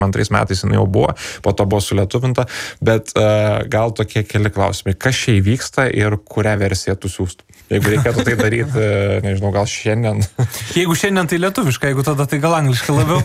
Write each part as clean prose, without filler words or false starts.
92 metais jinai jau buvo, po to buvo sulietuvinta, bet gal tokie keli klausimai, kas čia įvyksta ir kurią versiją tu siūstų. Jeigu reikėtų tai daryti, nežinau, gal šiandien. Jeigu šiandien tai lietuviška, jeigu tada tai gal angliškai labiau.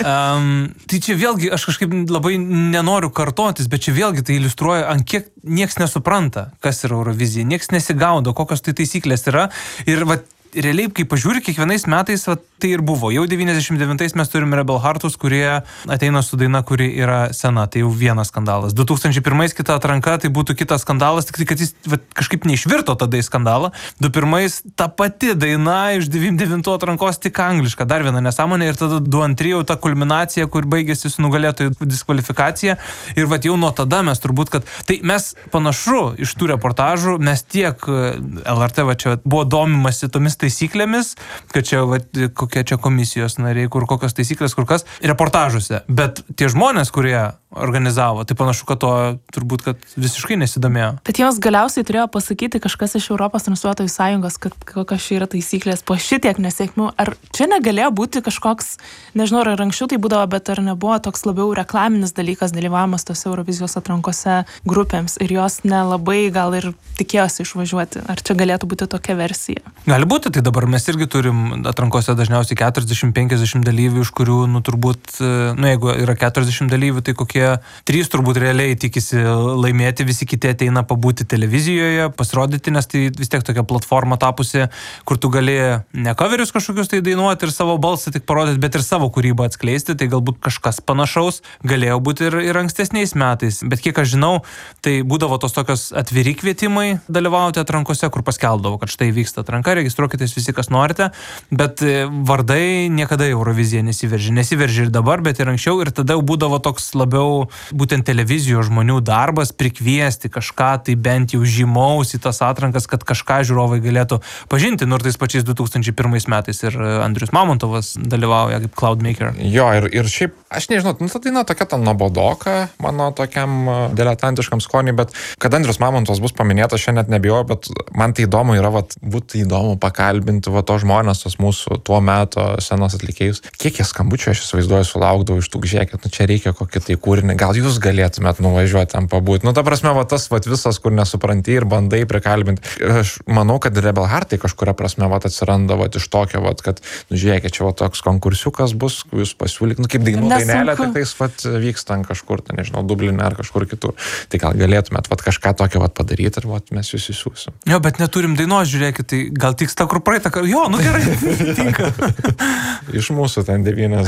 Tai čia vėlgi, aš kažkaip labai nenoriu kartotis, bet čia vėlgi tai iliustruoja, ant kiek nieks nesupranta, kas yra Eurovizija, nieks nesigaudo, kokios tai taisyklės yra. Ir realiai, kai pažiūri, kiekvienais metais tai ir buvo. Jau 99 mes turime Rebel Heartus, kurie ateina su daina, kuri yra sena. Tai jau vienas skandalas. 2001 kita atranka, tai būtų kitas skandalas, tik tai, kad jis kažkaip neišvirto tada į skandalą. 2001 ta pati daina iš 99 atrankos tik angliška. Dar viena nesąmonė. Ir tada 2002 jau ta kulminacija, kur baigėsi su nugalėtojų diskvalifikacija. Ir jau nuo tada mes turbūt, kad tai mes panašu iš tų reportažų, mes tiek LRT čia buvo domimasi tomis taisyklėmis, kad čia kokia čia komisijos nariai, kur kokios taisyklės, kur kas, reportažuose. Bet tie žmonės, kurie organizavo, tai panašu, kad to turbūt, kad visiškai nesidomėjo. Bet jiems galiausiai turėjo pasakyti kažkas iš Europos transliuotojų sąjungos, kad kokios čia yra taisyklės po šitiek nesėkmių. Ar čia negalėjo būti kažkoks, nežinau, ar anksčiau tai būdavo, bet ar nebuvo toks labiau reklaminis dalykas dalyvavimas tose Eurovizijos atrankose grupėms ir jos nelabai gal ir tikėjosi išvažiuoti. Ar čia galėtų būti tokia versija? Gali būti, tai dabar mes irgi turim atrankose dažniausiai 40-50 dalyvių, iš kurių, turbūt, jeigu yra 40 dalyvių, tai kokie 3 turbūt realiai tikisi laimėti, visi kiti ateina pabūti televizijoje, pasirodyti, nes tai vis tiek tokia platforma tapusi, kur tu gali ne coverius kažkokius tai dainuoti ir savo balsą tik parodyti, bet ir savo kūrybą atskleisti, tai galbūt kažkas panašaus galėjo būti ir ankstesniais metais. Bet kiek aš žinau, tai būdavo tos tokios atviri kvietimai dalyvauti atrankose, kur paskeldavo, kad štai vyksta atranka, registruokitės visi, kas norite, bet vardai niekada Eurovizija nesiveržė ir dabar, bet ir anksčiau, ir tada būdavo toks labiau būtent televizijos žmonių darbas prikviesti kažką, tai bent jau žymaus į tas atrankas, kad kažką žiūrovai galėtų pažinti, nors tais pačiais 2001 metais ir Andrius Mamontovas dalyvauja kaip Cloudmaker. Jo, ir šiaip, aš nežinau, ta daina tokia nuobodoka mano tokiam diletantiškam skoniui, bet kad Andrius Mamontovas bus paminėtas, šiandien net nebijau, bet man tai įdomu yra, būtų įdomu pakalbinti to žmonės, tos mūsų tuo metu senos atlikėjus. Kiek jie skambučių, aš įsivaizduoju, sulaukdavau iš tų, žiūrėkit, čia reikia kokį tai kūrinį, gal jūs galėtumėt nuvažiuoti ten pabūti. Ta prasme, tas visas, kur nesupranti ir bandai prikalbinti. Aš manau, kad Rebel Heart tai kažkuria prasme atsiranda iš tokio, kad, žiūrėkit, čia toks konkursiukas bus, jūs pasiūlyk, kaip dainų dainelė, tai tais vyksta kažkur, tai nežinau, Dubline ar kažkur kitur. Tai gal galėtumėt kažką tokio padaryti ir mes jūs įsiūsim. Jo, bet neturim dainos, žiūrėkit, tai gal tiks ta, kur praeitą, jo, gerai, tinka. Iš mūsų ten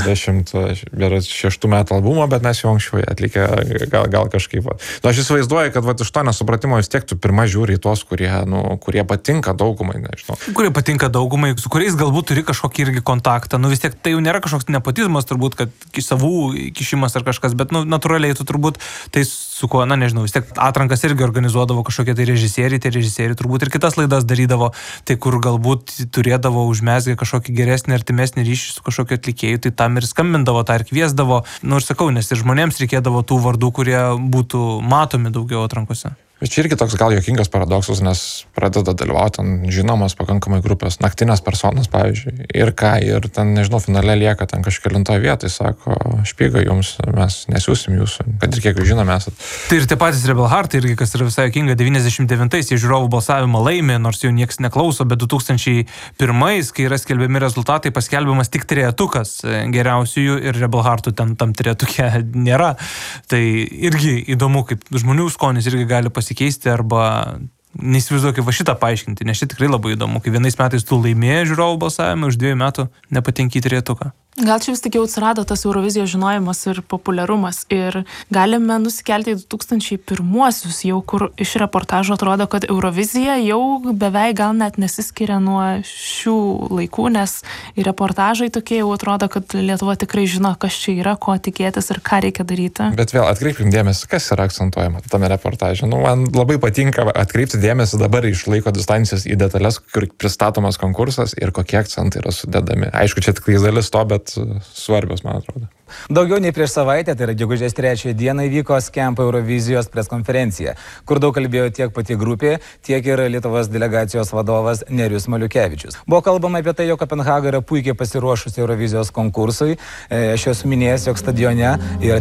96 metų albumo, bet mes jau anksčiau atlikę gal kažkaip. Aš įsivaizduoju, kad iš to nesupratimo vis tiek tu pirmą žiūri į tos, kurie patinka daugumai, nežinau. Kurie patinka daugumai, su kuriais galbūt turi kažkokį irgi kontaktą. Vis tiek tai jau nėra kažkoks nepotizmas, turbūt, kad savų kišimas ar kažkas, bet natūraliai tu turbūt tai su kuo, nežinau, vis tiek atrankas irgi organizuodavo kažkokie tai režisieriai turbūt ir kitas laidas darydavo, tai kur galbūt turėdavo užmezgę kažkokį geresnį, artimesnį ryšį su kažkokiu atlikėju, tai tam ir skambindavo, tą ir kviesdavo. Ir sakau, nes ir žmonėms reikėdavo tų vardų, kurie būtų matomi daugiau atrankose. Bet čia irgi toks gal juokingas paradoksas, nes pradeda dalyvauti ten žinomos pakankamai grupės, naktinės personas, pavyzdžiui, ir ten, nežinau, finale lieka ten kažkelintoje vietoje, sako, špyga jums, mes nesiūsim jūsų, kad ir kiek jūs žinome esat. Tai ir tie patys Rebel Heart, irgi, kas yra visai juokinga, 99-ais jie žiūrovų balsavimą laimė, nors jau niekas neklauso, bet 2001-ais, kai yra skelbiami rezultatai, paskelbiamas tik trejetukas geriausiųjų ir Rebel Heartų ten tam trejetuke nėra. Tai irgi įdomu, kaip žmonių skonis irgi gali pasikeisti arba neįsivaizduoju, kaip šitą paaiškinti, nes čia tikrai labai įdomu, kai vienais metais tu laimėjai žiūrovų balsavimą, už 2 metų nepatenki į trejetuką. Gal čia vis tik jau atsirado tas Eurovizijos žinojimas ir populiarumas ir galime nusikelti į 2001-uosius jau, kur iš reportažo atrodo, kad Eurovizija jau beveik gal net nesiskiria nuo šių laikų, nes ir reportažai tokie jau atrodo, kad Lietuva tikrai žino, kas čia yra, ko tikėtis ir ką reikia daryti. Bet vėl atkreipim dėmesį, kas yra akcentuojama tame reportaže. Man labai patinka atkreipti dėmesį dabar iš laiko distancijos į detalės, kur pristatomas konkursas ir kokie akcentai yra sudedami. Aišku, čia tik dalis to, bet bet svarbios, man atrodo. Daugiau nei prieš savaitę, tai yra gegužės 3 dieną, įvyko Skemp Eurovizijos preskonferencija, kur daug kalbėjo tiek pati grupė, tiek ir Lietuvos delegacijos vadovas Nerijus Maliukevičius. Buvo kalbama apie tai, jog Kopenhaga yra puikiai pasiruošusi Eurovizijos konkursui. Aš esu minėjęs, jog stadione yra